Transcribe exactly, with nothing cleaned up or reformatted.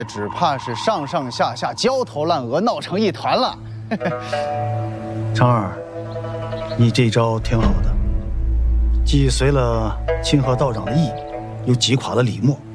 只怕是上上下下焦头烂额，闹成一团了。 长儿，你这招挺好的，既随了清河道长的意，又击垮了李默。